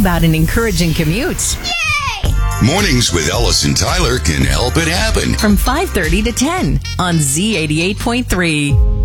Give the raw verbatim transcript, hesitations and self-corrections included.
about an encouraging commute? Mornings with Ellis and Tyler can help it happen. From five thirty to ten on Z eighty-eight point three.